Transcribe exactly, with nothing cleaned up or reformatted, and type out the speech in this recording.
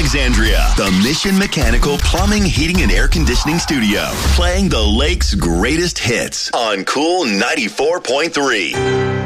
Alexandria, the Mission Mechanical Plumbing, Heating, and Air Conditioning Studio, playing the lake's greatest hits on Cool ninety-four point three.